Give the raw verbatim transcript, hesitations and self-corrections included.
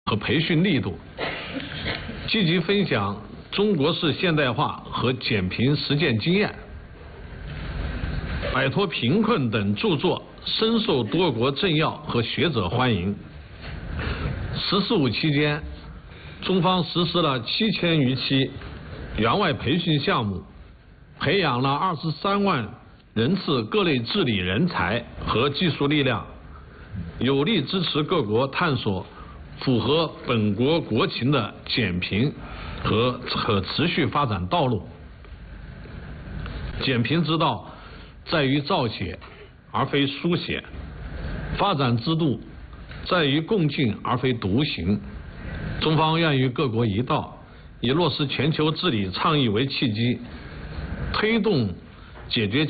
和培训力度，积极分享中国式现代化和减贫实践经验，摆脱贫困等著作深受多国政要和学者欢迎。十四五期间，中方实施了七千余期援外培训项目，培养了二十三万人次各类治理人才和技术力量，有力支持各国探索符合本国国情的减贫和可持续发展道路。减贫之道在于造写，而非书写；发展之路在于共进，而非独行。中方愿与各国一道，以落实全球治理倡议为契机，推动解决